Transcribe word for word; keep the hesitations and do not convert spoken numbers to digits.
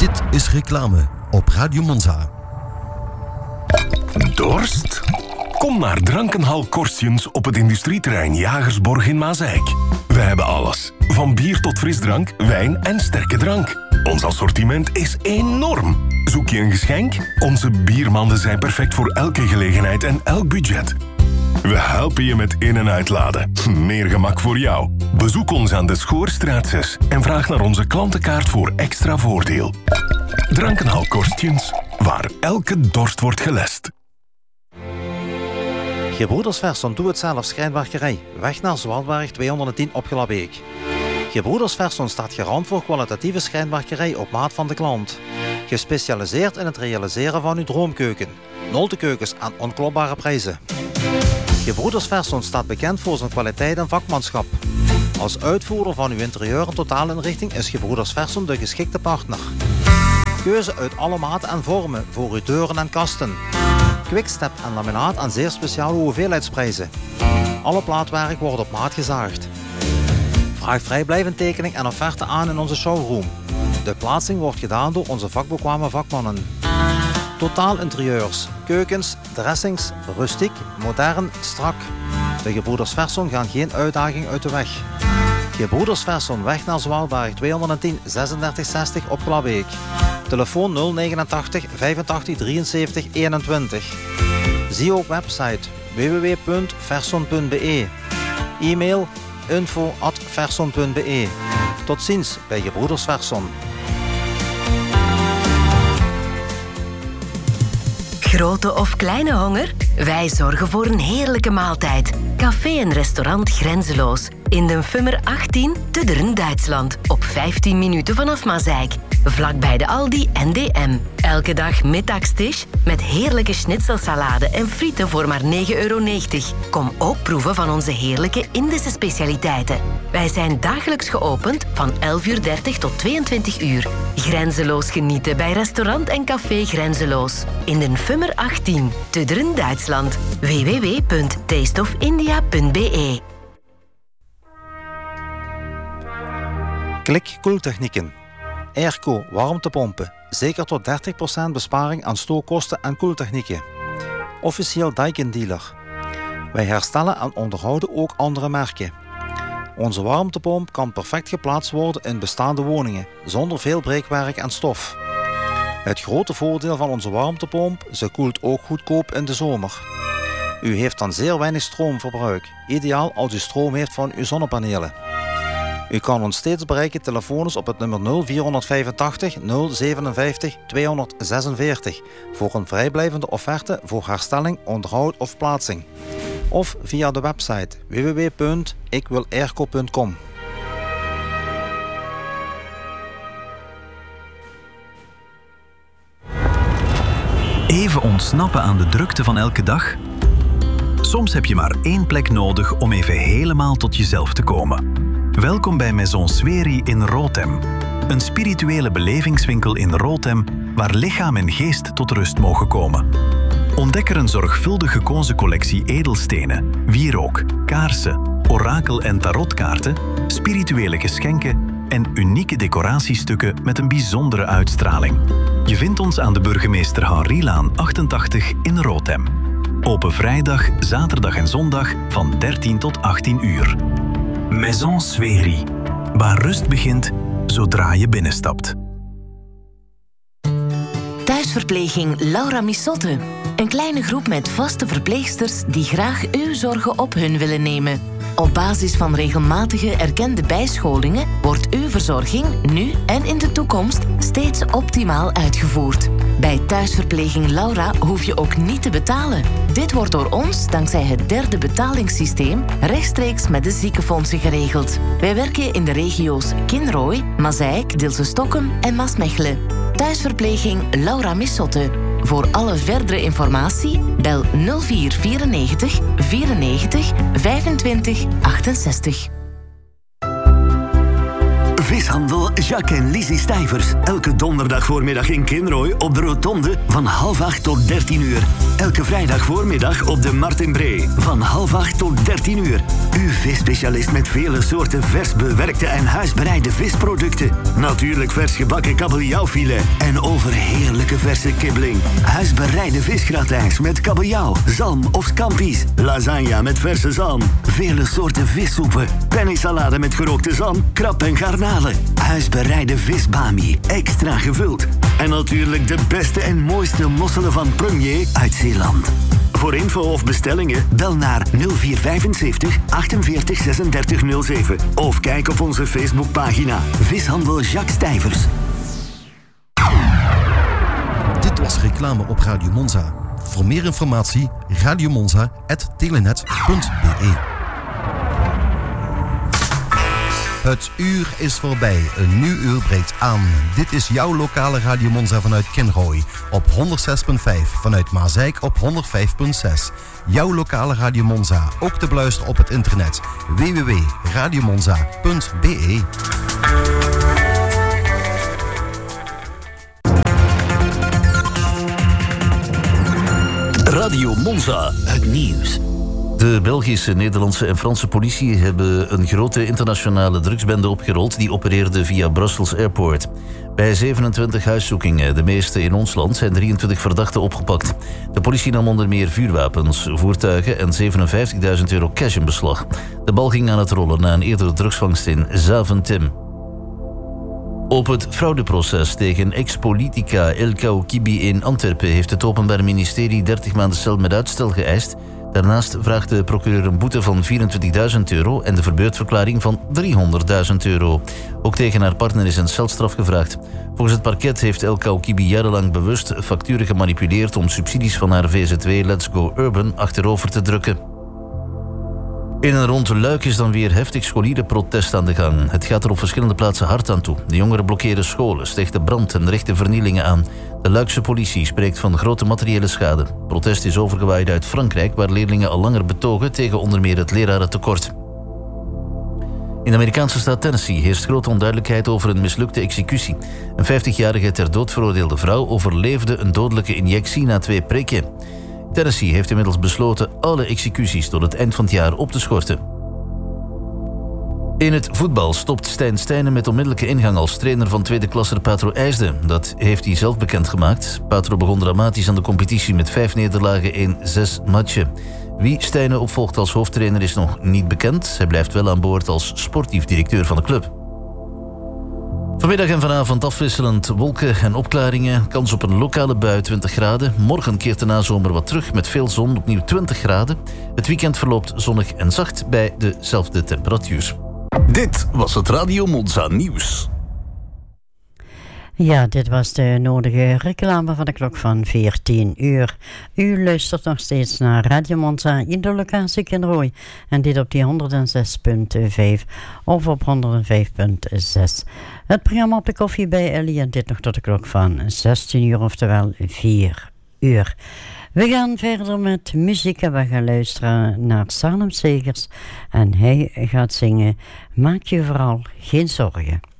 Dit is reclame op Radio Monza. Dorst? Kom naar Drankenhal Korstjens op het industrieterrein Jagersborg in Maasijk. We hebben alles. Van bier tot frisdrank, wijn en sterke drank. Ons assortiment is enorm. Zoek je een geschenk? Onze biermanden zijn perfect voor elke gelegenheid en elk budget. We helpen je met in- en uitladen. Meer gemak voor jou. Bezoek ons aan de Schoorstraat zes en vraag naar onze klantenkaart voor extra voordeel. Drankenhal Korstjens, waar elke dorst wordt gelest. Gebroeders Verson doe-het-zelf schrijnwerkerij. Weg naar Zwalberg tweehonderdtien op Glabbeek. Gebroeders Verson staat garant voor kwalitatieve schrijnwerkerij op maat van de klant. Gespecialiseerd in het realiseren van uw droomkeuken. Noltekeukens aan onklopbare prijzen. Gebroeders Verson staat bekend voor zijn kwaliteit en vakmanschap. Als uitvoerder van uw interieur en totaalinrichting is Gebroeders Verson de geschikte partner. Keuze uit alle maten en vormen voor uw deuren en kasten. Quickstep en laminaat aan zeer speciale hoeveelheidsprijzen. Alle plaatwerk wordt op maat gezaagd. Vraag vrijblijvend tekening en offerte aan in onze showroom. De plaatsing wordt gedaan door onze vakbekwame vakmannen. Totaal interieurs, keukens, dressings, rustiek, modern, strak. De Gebroeders Verson gaan geen uitdaging uit de weg. Gebroeders Verson, weg naar Zwalberg tweehonderdtien zesendertig zestig op Glabbeek. Telefoon nul negenentachtig vijfentachtig drieënzeventig eenentwintig. Zie ook website w w w punt verson punt b e. E-mail info at verson punt b e. Tot ziens bij Gebroeders Verson. Grote of kleine honger? Wij zorgen voor een heerlijke maaltijd. Café en restaurant Grenzeloos. In de Fummer achttien te Dern, Duitsland. Op vijftien minuten vanaf Maasijk. Vlakbij de Aldi en D M. Elke dag middagstisch met heerlijke schnitzelsalade en frieten voor maar negen euro negentig. Kom ook proeven van onze heerlijke Indische specialiteiten. Wij zijn dagelijks geopend van elf uur dertig tot tweeëntwintig uur. Grenzeloos genieten bij restaurant en café Grenzeloos. In de Fummer achttien te Dern, Duitsland. w w w punt taste of india punt b e. Klik Koeltechnieken. Airco warmtepompen. Zeker tot dertig procent besparing aan stookkosten en koeltechnieken. Officieel Daikin dealer. Wij herstellen en onderhouden ook andere merken. Onze warmtepomp kan perfect geplaatst worden in bestaande woningen, zonder veel breekwerk en stof. Het grote voordeel van onze warmtepomp, ze koelt ook goedkoop in de zomer. U heeft dan zeer weinig stroomverbruik, ideaal als u stroom heeft van uw zonnepanelen. U kan ons steeds bereiken telefonisch op het nummer nul vierhonderdvijfentachtig nul zevenenvijftig tweehonderdzesenveertig voor een vrijblijvende offerte voor herstelling, onderhoud of plaatsing. Of via de website w w w punt ik wil airco punt com. Even ontsnappen aan de drukte van elke dag? Soms heb je maar één plek nodig om even helemaal tot jezelf te komen. Welkom bij Maison Sweri in Rotem. Een spirituele belevingswinkel in Rotem waar lichaam en geest tot rust mogen komen. Ontdek er een zorgvuldig gekozen collectie edelstenen, wierook, kaarsen, orakel- en tarotkaarten, spirituele geschenken en unieke decoratiestukken met een bijzondere uitstraling. Je vindt ons aan de Burgemeester Henrilaan achtentachtig in Rotem. Open vrijdag, zaterdag en zondag van dertien tot achttien uur. Maison Sweri, waar rust begint zodra je binnenstapt. Thuisverpleging Laura Missotte. Een kleine groep met vaste verpleegsters die graag uw zorgen op hun willen nemen. Op basis van regelmatige erkende bijscholingen wordt uw verzorging nu en in de toekomst steeds optimaal uitgevoerd. Bij Thuisverpleging Laura hoef je ook niet te betalen. Dit wordt door ons, dankzij het derde betalingssysteem, rechtstreeks met de ziekenfondsen geregeld. Wij werken in de regio's Kinrooi, Maasijk, Dilsen-Stockholm en Maasmechelen. Thuisverpleging Laura Missotte. Voor alle verdere informatie bel nul vier vierennegentig vierennegentig vijfentwintig achtenzestig. Vishandel Vishandel Jacques en Lizzie Stijvers. Elke donderdag voormiddag in Kinrooi op de Rotonde van half acht tot dertien uur. Elke vrijdag voormiddag op de Martinbree van half acht tot dertien uur. Uw visspecialist met vele soorten vers bewerkte en huisbereide visproducten. Natuurlijk vers gebakken kabeljauwfilet en overheerlijke verse kibbeling. Huisbereide visgratijns met kabeljauw, zalm of scampi's. Lasagne met verse zalm. Vele soorten vissoepen. Pennesalade met gerookte zalm, krab en garnalen. Huisbereide visbami, extra gevuld. En natuurlijk de beste en mooiste mosselen van Premier uit Zeeland. Voor info of bestellingen bel naar nul vier vijfenzeventig achtenveertig zesendertig nul zeven of kijk op onze Facebookpagina Vishandel Jacques Stijvers. Dit was reclame op Radio Monza. Voor meer informatie radiomonza punt telenet punt be. Het uur is voorbij. Een nieuw uur breekt aan. Dit is jouw lokale Radio Monza vanuit Kinrooi. Op honderdzes komma vijf. Vanuit Maasijk op honderdvijf komma zes. Jouw lokale Radio Monza. Ook te beluisteren op het internet. w w w punt radiomonza punt be. Radio Monza, het nieuws. De Belgische, Nederlandse en Franse politie hebben een grote internationale drugsbende opgerold die opereerde via Brussels Airport. Bij zevenentwintig huiszoekingen, de meeste in ons land, zijn drieëntwintig verdachten opgepakt. De politie nam onder meer vuurwapens, voertuigen en zevenenvijftigduizend euro cash in beslag. De bal ging aan het rollen na een eerdere drugsvangst in Zaventem. Op het fraudeproces tegen ex-politica El Khaoukibi in Antwerpen heeft het Openbaar Ministerie dertig maanden cel met uitstel geëist. Daarnaast vraagt de procureur een boete van vierentwintigduizend euro en de verbeurdverklaring van driehonderdduizend euro. Ook tegen haar partner is een celstraf gevraagd. Volgens het parket heeft El Khaoukibi jarenlang bewust facturen gemanipuleerd om subsidies van haar V Z W Let's Go Urban achterover te drukken. In en rond Luik is dan weer heftig scholierenprotest aan de gang. Het gaat er op verschillende plaatsen hard aan toe. De jongeren blokkeren scholen, stichten brand en richten vernielingen aan. De Luikse politie spreekt van grote materiële schade. Het protest is overgewaaid uit Frankrijk, waar leerlingen al langer betogen tegen onder meer het lerarentekort. In de Amerikaanse staat Tennessee heerst grote onduidelijkheid over een mislukte executie. Een vijftigjarige ter dood veroordeelde vrouw overleefde een dodelijke injectie na twee prikken. Tennessee heeft inmiddels besloten alle executies tot het eind van het jaar op te schorten. In het voetbal stopt Stijn Stijnen met onmiddellijke ingang als trainer van tweede klasser Patro IJsden. Dat heeft hij zelf bekendgemaakt. Patro begon dramatisch aan de competitie met vijf nederlagen in zes matchen. Wie Stijnen opvolgt als hoofdtrainer is nog niet bekend. Hij blijft wel aan boord als sportief directeur van de club. Vanmiddag en vanavond afwisselend wolken en opklaringen. Kans op een lokale bui twintig graden. Morgen keert de nazomer wat terug met veel zon, opnieuw twintig graden. Het weekend verloopt zonnig en zacht bij dezelfde temperatuur. Dit was het Radio Monza nieuws. Ja, dit was de nodige reclame van de klok van veertien uur. U luistert nog steeds naar Radio Monza in de locatie Kinrooi. En dit op die honderdzes komma vijf of op honderdvijf komma zes. Het programma op de koffie bij Ellie en dit nog tot de klok van zestien uur, oftewel vier uur. We gaan verder met muziek en we gaan luisteren naar Salem Segers. En hij gaat zingen Maak je vooral geen zorgen.